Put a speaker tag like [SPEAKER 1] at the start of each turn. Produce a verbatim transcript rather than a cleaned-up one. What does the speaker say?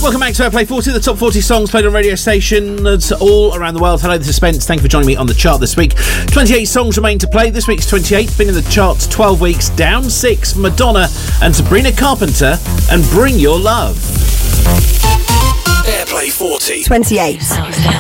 [SPEAKER 1] Welcome back to Airplay forty, the top forty songs played on radio stations all around the world. Hello, this is Spence. Thank you for joining me on the chart this week. twenty-eight songs remain to play. This week's twenty-eight, been in the charts twelve weeks, down six. Madonna and Sabrina Carpenter and Bring Your Love.
[SPEAKER 2] Airplay forty.
[SPEAKER 3] twenty-eight.